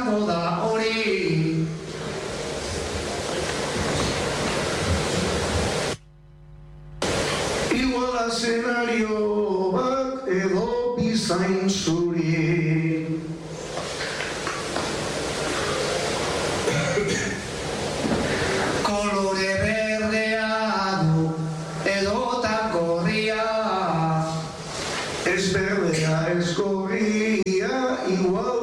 izango da hori. Igual eszenario bat edo bizain zuri. Kolore berdea du edota gorria, ez berdea ez gorria, igual